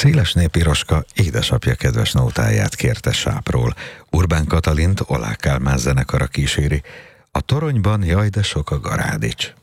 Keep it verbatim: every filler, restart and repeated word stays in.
Szélesné Piroska édesapja kedves nótáját kérte Sápról. Urbán Katalint Oláh Kálmán zenekara kíséri. A toronyban jaj, de sok a garádics.